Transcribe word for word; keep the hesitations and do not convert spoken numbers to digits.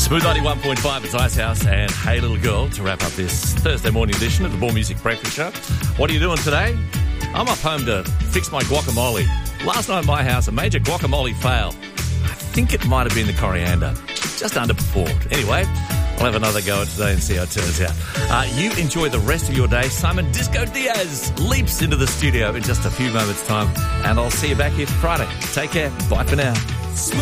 Smooth ninety-one point five, it's Icehouse and Hey Little Girl to wrap up this Thursday morning edition of the More Music Breakfast Show. What are you doing today? I'm up home to fix my guacamole. Last night at my house, a major guacamole fail. I think it might have been the coriander. Just underperformed. Anyway, I'll have another go at today and see how it turns out. Uh, you enjoy the rest of your day. Simon Disco Diaz leaps into the studio in just a few moments' time, and I'll see you back here Friday. Take care. Bye for now.